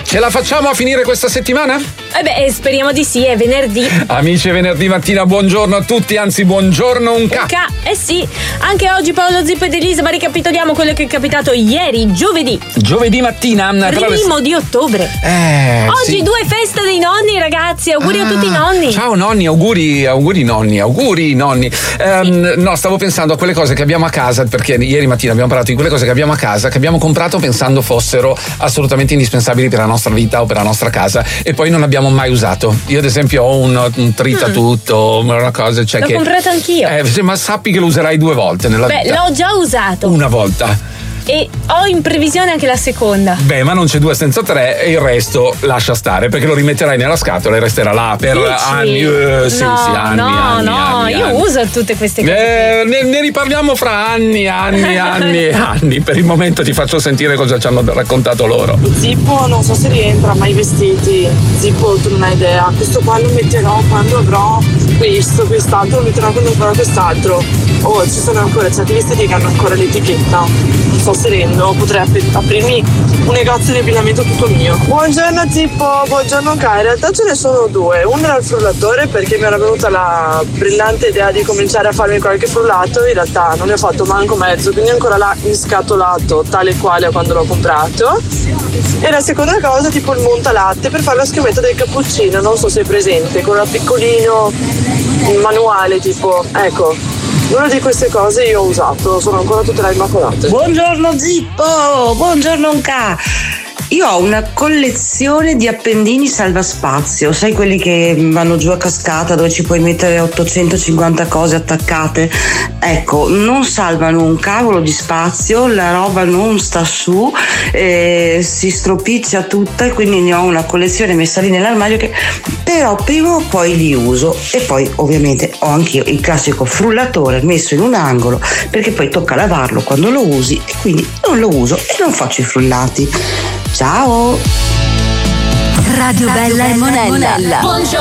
Ce la facciamo a finire questa settimana? Speriamo di sì, è venerdì. Amici, è venerdì mattina, buongiorno a tutti, anzi buongiorno Sì, anche oggi Paolo Zippo ed Elisa, ma ricapitoliamo quello che è capitato ieri, giovedì mattina, 1° di ottobre. Oggi sì. 2 feste dei nonni, ragazzi, auguri a tutti i nonni. Ciao nonni, auguri nonni. No, stavo pensando a quelle cose che abbiamo a casa, perché ieri mattina abbiamo parlato di quelle cose che abbiamo a casa, che abbiamo comprato pensando fossero assolutamente indispensabili per la nostra vita o per la nostra casa, e poi non abbiamo mai usato. Io ad esempio ho un tritatutto, una cosa, cioè l'ho comprato anch'io. Ma sappi che lo userai 2 volte nella vita. L'ho già usato una volta. E ho in previsione anche la seconda. Ma non c'è 2 senza 3, e il resto lascia stare, perché lo rimetterai nella scatola e resterà là per anni. Anni. Io uso tutte queste cose. Ne riparliamo fra anni. Per il momento ti faccio sentire cosa ci hanno raccontato loro. Zippo non so se rientra, ma i vestiti, Zippo, tu non hai idea, questo qua lo metterò quando avrò quest'altro lo metterò quando avrò quest'altro. Ci sono ancora certi vestiti che hanno ancora l'etichetta. Non so se rendo, potrei aprirmi un negozio di abbigliamento tutto mio. Buongiorno Zippo, buongiorno Kai. In realtà ce ne sono 2. Uno era il frullatore, perché mi era venuta la brillante idea di cominciare a farmi qualche frullato. In realtà non ne ho fatto manco mezzo, quindi ancora là inscatolato tale quale quando l'ho comprato. E la seconda cosa, tipo il montalatte per fare la schiumetta del cappuccino, non so se è presente, con un piccolino manuale, tipo, ecco. Una di queste cose io ho usato, sono ancora tutte là immacolate. Buongiorno Zippo, buongiorno Nka. Io ho una collezione di appendini salvaspazio, sai quelli che vanno giù a cascata dove ci puoi mettere 850 cose attaccate? Ecco, non salvano un cavolo di spazio, la roba non sta su, si stropiccia tutta, e quindi ne ho una collezione messa lì nell'armadio che però prima o poi li uso. E poi ovviamente ho anch'io il classico frullatore messo in un angolo, perché poi tocca lavarlo quando lo usi, e quindi non lo uso e non faccio i frullati. Ciao! Radio Bella e Monella.